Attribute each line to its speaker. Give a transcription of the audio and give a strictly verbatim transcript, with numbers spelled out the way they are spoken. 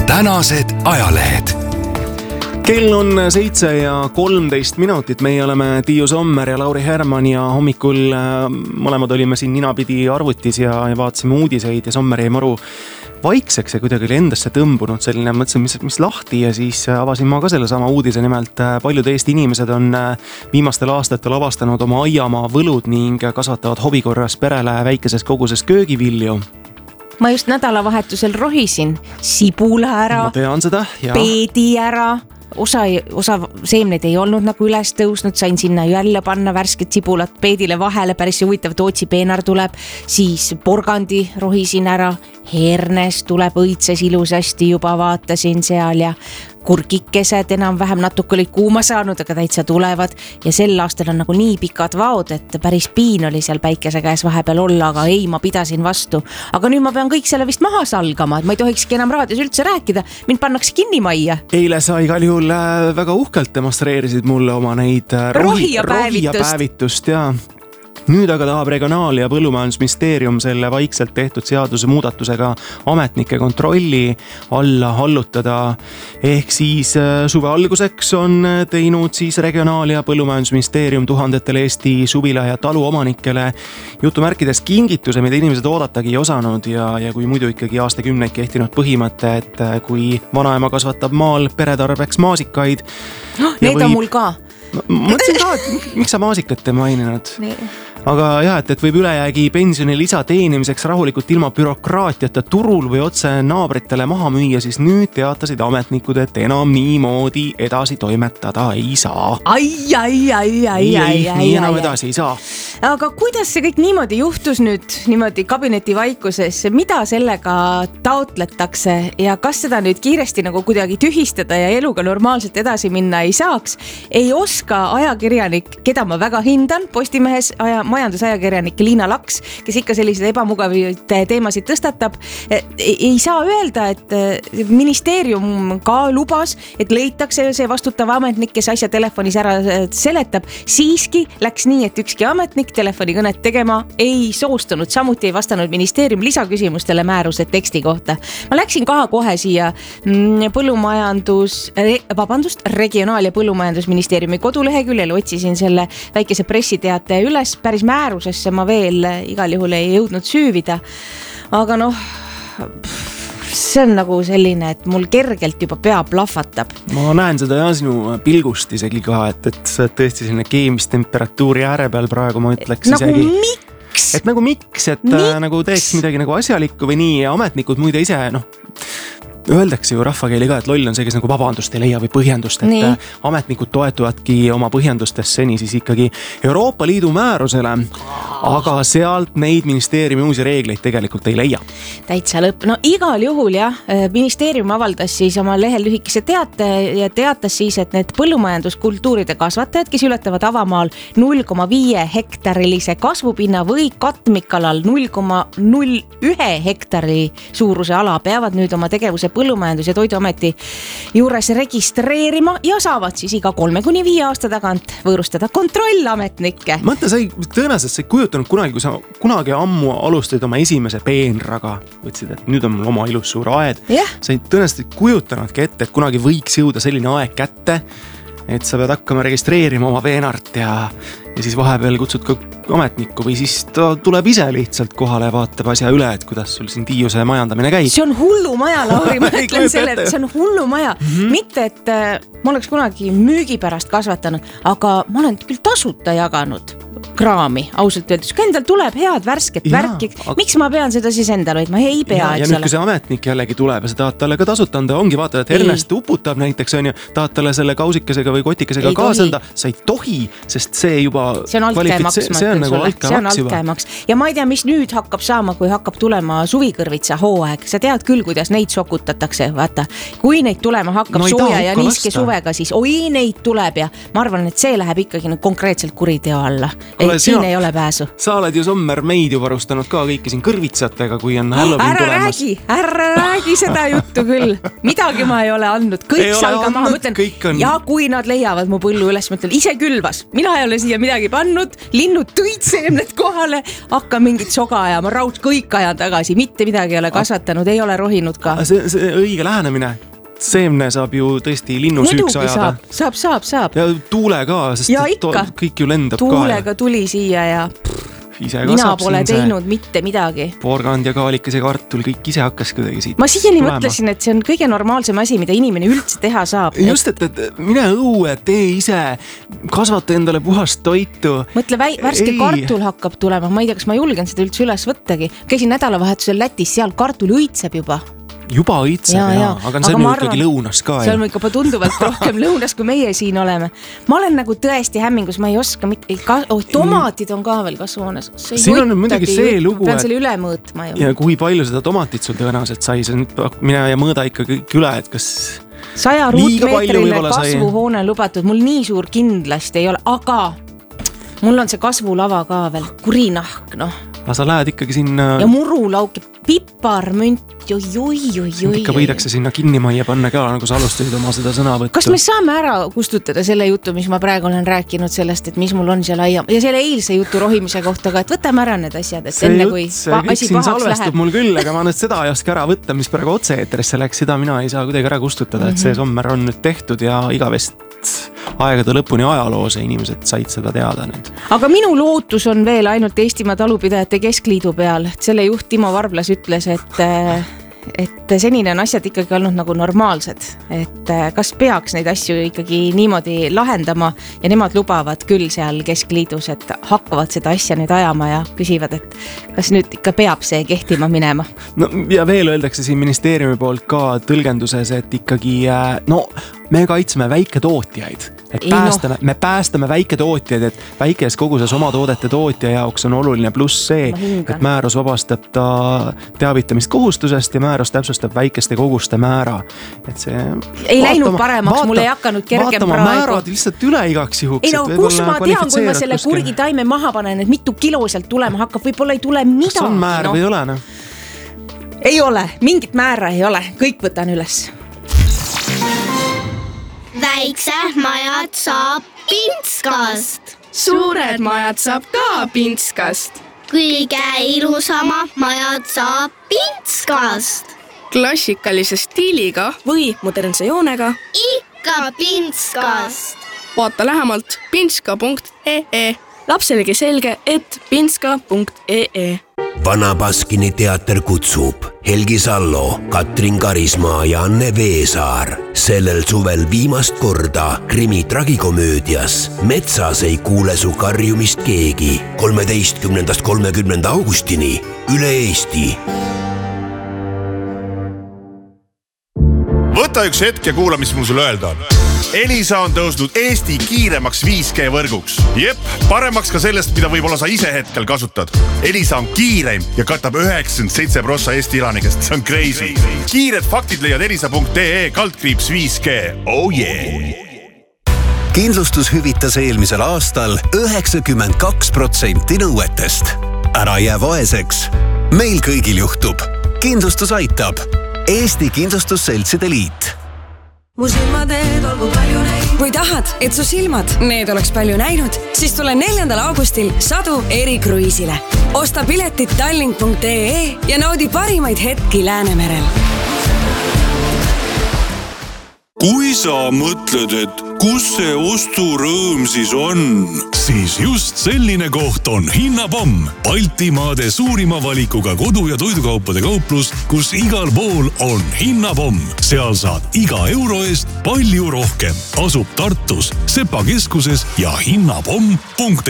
Speaker 1: tänased ajalehed. Kell on seitse ja kolmteist minutit, meie oleme Tiiu Sommer ja Lauri Herman ja hommikul mõlemad olime siin ninapidi arvutis ja vaatasime uudiseid ja Sommer jäi maru vaikseks ja kuidagi oli endasse tõmbunud selline, mõtlesin, mis, mis lahti ja siis avasin ma ka selle sama uudise, nimelt paljud Eesti inimesed on viimastel aastatel avastanud oma aiamaa võlud ning kasvatavad hobikorras perele väikeses koguses köögivilju.
Speaker 2: Ma just nädalavahetusel rohisin sibula ära,
Speaker 1: ma tean seda, ja.
Speaker 2: peedi ära, osa, osa seemneid ei olnud nagu üles tõusnud, sain sinna jälle panna värsket sibulat peedile vahele, päris huvitav, Tootsi peenar tuleb, siis porgandi rohisin ära, hernes tuleb õitses ilusasti, juba vaatasin seal ja kurkikesed enam-vähem natuke olid kuuma saanud, aga täitsa tulevad ja sel aastal on nagu nii pikad vaod, et päris piin oli seal päikese käes vahepeal olla, aga ei, ma pidasin vastu. Aga nüüd ma pean kõik selle vist maha salgama, et ma ei tohikski enam raadios üldse rääkida, mind pannakse kinni majja.
Speaker 1: Eile sa igal juhul väga uhkelt demonstreerisid mulle oma neid rohi,
Speaker 2: rohi ja päevitust.
Speaker 1: Rohi ja päevitust ja nüüd aga tahab Regionaal- ja Põllumajandusministeerium selle vaikselt tehtud seaduse muudatusega ametnike kontrolli alla hallutada. Ehk siis suve alguseks on teinud siis Regionaal- ja Põllumajandusministeerium tuhandetele Eesti suvila- ja taluomanikele jutumärkides kingituse, mida inimesed oodatagi ei osanud ja, ja kui muidu ikkagi aastakümneid kehtinud põhimõte, et kui vanaema kasvatab maal peretarbeks maasikaid.
Speaker 2: Oh, need võib... on mul ka.
Speaker 1: Mõtlesin ka, et miks sa maasikat ei maininud? Nee. Aga jah, et, et võib ülejäägi pensioni lisa teenimiseks rahulikult ilma bürokraatiata turul või otse naabritele maha müüa, siis nüüd teatasid ametnikud, et enam niimoodi edasi toimetada ei saa.
Speaker 2: Ai, ai, ai, ai, ai, ai,
Speaker 1: nii enam edasi ei saa.
Speaker 2: Aga kuidas see kõik niimoodi juhtus nüüd niimoodi kabineti vaikuses, mida sellega taotletakse ja kas seda nüüd kiiresti nagu kuidagi tühistada ja eluga normaalselt edasi minna ei saaks? Ei oska ajakirjanik, keda ma väga hindan, Postimehes aja, majandusajakirjanik Liina Laks, kes ikka selliseid ebamugavaid teemasid tõstatab, ei saa öelda, et ministeerium ka lubas, et leitakse see vastutav ametnik, kes asja telefonis ära seletab. Siiski läks nii, et ükski ametnik telefonikõnet tegema ei soostunud, samuti ei vastanud ministeerium lisaküsimustele määruse teksti kohta. Ma läksin ka kohe siia põllumajandus, vabandust, Regionaal- ja Põllumajandusministeeriumi koduleheküljel, otsisin selle väikese pressiteate üles, päris määrusesse ma veel igal juhul ei jõudnud süüvida, aga noh, see on nagu selline, et mul kergelt juba pea plahvatab.
Speaker 1: Ma näen seda ja sinu pilgust isegi ka, et, et sa tõesti selline keemistemperatuuri ääre peal praegu ma ütleks
Speaker 2: nagu
Speaker 1: isegi.
Speaker 2: Miks?
Speaker 1: Et nagu miks, et miks? Nagu teeks midagi nagu asjalikku või nii ja ametnikud muide ise, noh, öeldakse ju rahvakeeli ka, et loll on see, kes nagu vabandust ei leia või põhjendust, et nii. Ametnikud toetuvadki oma põhjendustest seni siis ikkagi Euroopa Liidu määrusele, aga sealt neid ministeeriumi uusi reegleid tegelikult ei leia.
Speaker 2: Täitsa lõpp. No igal juhul jah, ministeerium avaldas siis oma lehel lühikese teate ja teatas siis, et need põllumajanduskultuuride kasvatajad, kes ületavad avamaal null koma viis hektarilise kasvupinna või katmikalal null koma null üks hektari suuruse ala, peavad nüüd oma tegevuse Põllumajandus- ja Toiduameti juures registreerima ja saavad siis iga kolme kuni viie aasta tagant võõrustada kontrollametnikke.
Speaker 1: Mõtle, sa ei, tõenäoliselt sa ei kujutanud kunagi, kui sa kunagi ammu alustasid oma esimese peenraga, võtsid, et nüüd on mul oma ilus suur aed.
Speaker 2: Yeah.
Speaker 1: Sa ei tõenäoliselt kujutanudki ette, et kunagi võiks jõuda selline aeg kätte, et sa pead hakkama registreerima oma peenart ja, ja siis vahepeal kutsud ka ametnikku või siis ta tuleb ise lihtsalt kohale ja vaatab asja üle, et kuidas sul siin Tiiuse majandamine käib.
Speaker 2: See on hullu maja, Lauri, ma ütlen selle, et see on hullu maja. Mm-hmm. Mitte, et äh, ma oleks kunagi müügi pärast kasvatanud, aga ma olen küll tasuta jaganud kraami, ausalt öeldes. Kui endal tuleb head värsket ja, värki, aga... miks ma pean seda siis endal hoidma? Ei pea,
Speaker 1: ja, ja nüüd, kui see ametnik jällegi tuleb ja sa tahad talle ka tasuta anda, ongi vaata, et Ernest uputab näiteks, on ju, tahad talle selle kausikesega või kotikesega kaasanda, sa ei tohi, sest see juba
Speaker 2: see on altkäemaks,
Speaker 1: see, see on nagu
Speaker 2: altkäemaks. Ja ma ei tea, mis nüüd hakkab saama, kui hakkab tulema suvikõrvitsa hooaeg. Sa tead küll, kuidas neid sokutatakse, vaata. Kui neid tulema hakkab no, sooja ja niiske lasta. Suvega, siis oi, neid tuleb ja ma arvan, et see läheb ikkagi konkreetselt kuriteo alla. ei, siin sina, ei ole pääsu.
Speaker 1: Sa oled ju Sommer meid ju varustanud ka kõiki siin kõrvitsatega, kui on Halloween
Speaker 2: ära
Speaker 1: tulemas.
Speaker 2: Räägi, ära räägi seda juttu küll. Midagi ma ei ole andnud, kõik salga maha. Mõtlen, ja kui nad leiavad mu põllu üles, mõtlen, ise külvas. Mina ei ole siia midagi pannud, linnud tõid seemned kohale, hakka mingit soga ajama, raud kõik ajan tagasi, mitte midagi ei ole kasvatanud, ei ole rohinud ka.
Speaker 1: See, see õige lähenemine. Seemne saab ju tõesti linnusüüks ajada.
Speaker 2: Saab, saab, saab.
Speaker 1: Ja tuule ka, sest
Speaker 2: ja ikka.
Speaker 1: To, kõik ju lendab
Speaker 2: tuulega
Speaker 1: ka.
Speaker 2: Tuulega tuli siia ja pff, mina pole teinud see... mitte midagi.
Speaker 1: Porgand ja kaalikas ja kartul, kõik ise hakkas kuidagi siit.
Speaker 2: Ma siiani mõtlesin, et see on kõige normaalsem asi, mida inimene üldse teha saab.
Speaker 1: Just, et, et mine õue, tee ise, kasvata endale puhast toitu.
Speaker 2: Mõtle, väi, värske ei. Kartul hakkab tulema, ma ei tea, kas ma julgen seda üldse üles võttagi. Käisin nädalavahetusel Lätis, seal kartul õitseb juba.
Speaker 1: Juba õitseb, ja, ja. aga see on ju ikkagi lõunas ka.
Speaker 2: See on ikka tunduvalt rohkem lõunas, kui meie siin oleme. Ma olen nagu tõesti hämmingus, ma ei oska mitte... Oh, tomatid on ka veel kasvuhoones.
Speaker 1: Siin on muidugi see lugu,
Speaker 2: pean selle üle mõõtma ju.
Speaker 1: Ja kui palju seda tomatit sul tõenäoliselt sai, see mine ja mõõda ikka kõik üle, et kas...
Speaker 2: Saja ruutmeetrile kasvuhoone lubatud, mul nii suur kindlasti ei ole, aga mul on see kasvulava ka veel, kurinahk, noh.
Speaker 1: Aga sa lähed ikkagi sinna...
Speaker 2: Ja murulauk, piparmünt, joi, joi, joi, joi.
Speaker 1: Ikka võidakse sinna kinnimajja panna ka, nagu sa alustasid oma seda sõnavõttu.
Speaker 2: Kas me saame ära kustutada selle jutu, mis ma praegu olen rääkinud sellest, et mis mul on seal aia... Ja selle eilse jutu rohimise kohta ka, et võtame ära need asjad, et see enne kui pa- asi pahaks läheb.
Speaker 1: Mul küll, aga ma nüüd seda ei oska ära võtta, mis praegu otse-eetrisse läks, seda mina ei saa kuidagi ära kustutada, et see Sommer on nüüd tehtud ja igavest aegade lõpuni ajaloos ja inimesed said seda teada nüüd.
Speaker 2: Aga minu lootus on veel ainult Eestimaa talupidajate keskliidu peal. Selle juht Timo Varblas ütles, et, et senine on asjad ikkagi olnud nagu normaalsed. Et kas peaks neid asju ikkagi niimoodi lahendama ja nemad lubavad küll seal keskliidus, et hakkavad seda asja nüüd ajama ja küsivad, et kas nüüd ikka peab see kehtima minema.
Speaker 1: No, ja veel öeldakse siin ministeeriumi poolt ka tõlgenduses, et ikkagi no, me kaitseme väiketootjaid. Et päästame, me päästame väiketootjaid, et väikes koguses oma toodete tootja jaoks on oluline pluss see, et määrus vabastab ta teavitamist kohustusest ja määrus täpsustab väikeste koguste määra. Et see
Speaker 2: ei vaatama, läinud paremaks, vaata, mul ei hakanud kergem
Speaker 1: vaatama
Speaker 2: praegu.
Speaker 1: Vaatama määrad lihtsalt üle igaks juhuks.
Speaker 2: Ei no, kus ma tean, kui ma selle kurgitaime maha panen, et mitu kilo sealt tulema hakkab, võib-olla ei tule midagi.
Speaker 1: Kas on määr no. või ei ole? No?
Speaker 2: Ei ole, mingit määra ei ole, kõik võtan üles.
Speaker 3: Väiksed majad saab Pintskast.
Speaker 4: Suured majad saab ka Pintskast.
Speaker 3: Kõige ilusama majad saab Pintskast.
Speaker 4: Klassikalise stiiliga või modernse joonega.
Speaker 3: Ikka Pintskast.
Speaker 4: Vaata lähemalt pintska punkt ee. Lapselegi selge, et pintska punkt ee.
Speaker 5: Vana Baskini teater kutsub Helgi Sallo, Katrin Karismaa ja Anne Veesaar sellel suvel viimast korda krimi tragikomöödias Metsas ei kuule su karjumist keegi kolmeteistkümnendast kolmekümnenda augustini üle Eesti.
Speaker 6: Võta üks hetk ja kuula, mis mul sulle öelda on. Elisa on tõusnud Eesti kiiremaks viis G võrguks. Jep, paremaks ka sellest, mida võib-olla sa ise hetkel kasutad. Elisa on kiireim ja katab üheksakümmend seitse protsenti Eesti elanikest. See on crazy. Kiired faktid leiad elisa punkt ee kaldkriips viis G. Oh yeah!
Speaker 5: Kindlustus hüvitas eelmisel aastal üheksakümmend kaks protsenti nõuetest. Ära jää vaeseks. Meil kõigil juhtub. Kindlustus aitab. Eesti Kindlustusseltside Liit.
Speaker 7: Mu silmateed olgu palju näinud. Kui tahad, et su silmad need oleks palju näinud, siis tule neljandal augustil Sadu erikruiisile. Osta piletit tallink punkt ee ja naudi parimaid hetki Läänemerel.
Speaker 8: Kui sa mõtled, et kus see osturõõm siis on, siis just selline koht on Hinnapomm, Baltimaade suurima valikuga kodu- ja toidukaupade kauplus, kus igal pool on Hinnapomm. Seal saad iga euro eest palju rohkem. Asub Tartus, Sepa keskuses ja hinnapomm punkt